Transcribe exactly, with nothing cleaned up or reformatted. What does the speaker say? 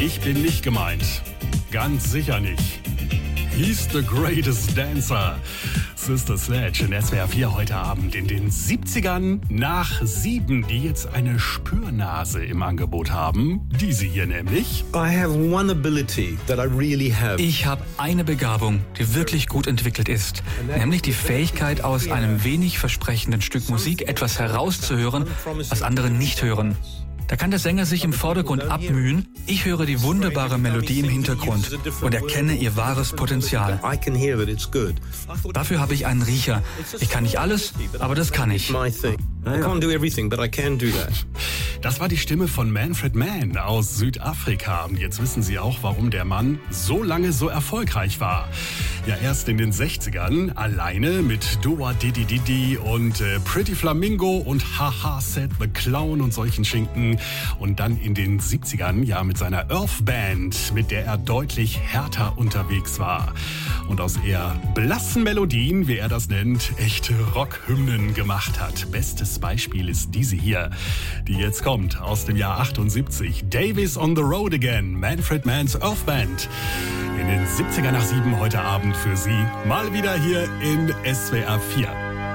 Ich bin nicht gemeint. Ganz sicher nicht. He's the greatest dancer. Sister Sledge in S W R vier heute Abend in den siebzigern nach sieben, die jetzt eine Spürnase im Angebot haben. Diese hier nämlich. I have one ability that I really have. Ich habe eine Begabung, die wirklich gut entwickelt ist, nämlich die Fähigkeit, aus einem wenig versprechenden Stück Musik etwas herauszuhören, was andere nicht hören. Da kann der Sänger sich im Vordergrund abmühen. Ich höre die wunderbare Melodie im Hintergrund und erkenne ihr wahres Potenzial. Dafür habe ich einen Riecher. Ich kann nicht alles, aber das kann ich. Das war die Stimme von Manfred Mann aus Südafrika. Und jetzt wissen Sie auch, warum der Mann so lange so erfolgreich war. Ja, erst in den sechzigern alleine mit Doa Didi Didi und äh, Pretty Flamingo und Haha Said the Clown und solchen Schinken. Und dann in den siebzigern, ja, mit seiner Earth Band, mit der er deutlich härter unterwegs war. Und aus eher blassen Melodien, wie er das nennt, echte Rockhymnen gemacht hat. Bestes Beispiel ist diese hier, die jetzt kommt aus dem Jahr achtundsiebzig. Davis on the Road Again, Manfred Mann's Earth Band. In den siebzigern nach sieben heute Abend für Sie. Mal wieder hier in S W R vier.